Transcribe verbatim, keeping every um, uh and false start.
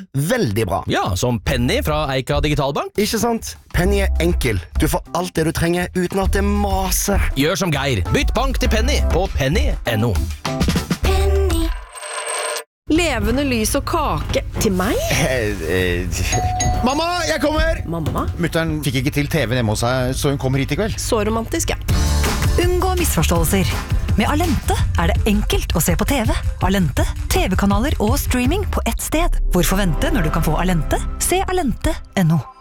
veldig bra. Ja, som Penny fra Eika Digitalbank. Ikke sant? Penny er enkel. Du får alt det du trenger uten at det maser. Gjør som Geir. Bytt bank til Penny på penny punktum no. Levende lys og kake til meg? Eh, eh. Mamma, jeg kommer! Mamma? Mutteren fikk ikke til T V hjemme hos seg, så hun kommer hit i kveld. Så romantisk, ja. Unngå misforståelser. Med Alente er det enkelt å se på T V. Alente, T V-kanaler og streaming på ett sted. Hvorfor vente når du kan få Alente? Se alente punktum no.